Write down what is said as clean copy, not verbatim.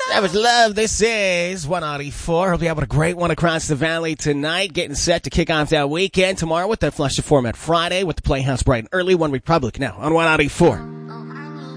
That was love. This is 194. Hope you have a great one across the valley tonight. Getting set to kick off that weekend tomorrow with the Flush the Format Friday with the Playhouse bright and early. 1 Republic now on 194.